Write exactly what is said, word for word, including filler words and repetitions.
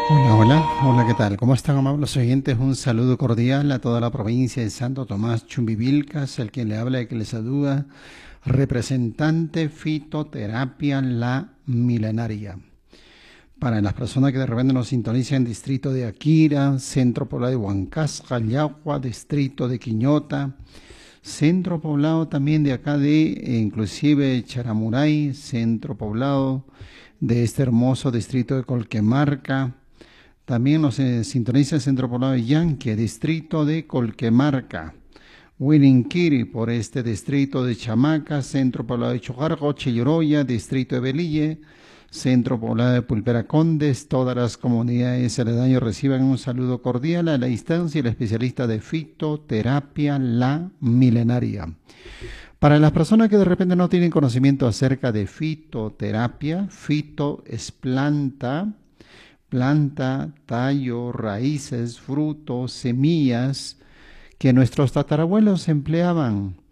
Hola, hola, hola, ¿qué tal? ¿Cómo están, amables oyentes? Un saludo cordial a toda la provincia de Santo Tomás Chumbivilcas, el que le habla y que les saluda, representante Fitoterapia La Milenaria. Para las personas que de repente nos sintonizan en distrito de Akira, centro poblado de Huancasca, Yagua, distrito de Quiñota, centro poblado también de acá de, eh, inclusive Charamuray, centro poblado de este hermoso distrito de Colquemarca. También nos eh, sintoniza el Centro Poblado de Yanque, distrito de Colquemarca. Huirinquiri, por este distrito de Chamaca, Centro Poblado de Chojargo, Chilloroya, distrito de Belille, Centro Poblado de Pulpera Condes. Todas las comunidades aledañas reciban un saludo cordial a la distancia y el especialista de fitoterapia La Milenaria. Para las personas que de repente no tienen conocimiento acerca de fitoterapia, fito es planta, planta, tallo, raíces, frutos, semillas que nuestros tatarabuelos empleaban